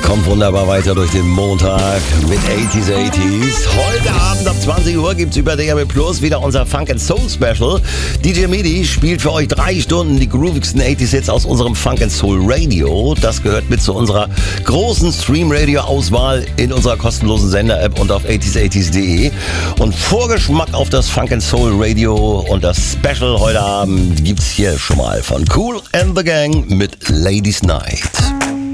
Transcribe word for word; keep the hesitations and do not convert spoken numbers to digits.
Kommt wunderbar weiter durch den Montag mit achtziger achtziger. Heute Abend ab zwanzig Uhr gibt es über D A B Plus wieder unser Funk and Soul Special. D J Midi spielt für euch drei Stunden die groovigsten achtziger Hits aus unserem Funk and Soul Radio. Das gehört mit zu unserer großen Stream-Radio-Auswahl in unserer kostenlosen Sender-App und auf achtziger achtziger punkt de. Und Vorgeschmack auf das Funk and Soul Radio und das Special heute Abend gibt's hier schon mal von Kool and the Gang mit Ladies Night.